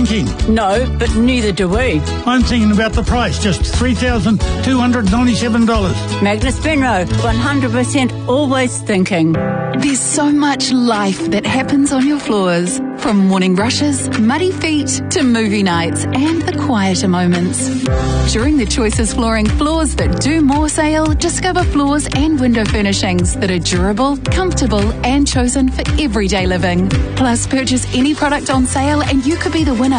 thinking? No, but neither do we. I'm thinking about the price, just $3,297. Magnus Benro, 100% always thinking. There's so much life that happens on your floors. From morning rushes, muddy feet, to movie nights and the quieter moments. During the Choices Flooring Floors That Do More sale, discover floors and window furnishings that are durable, comfortable and chosen for everyday living. Plus, purchase any product on sale and you could be the winner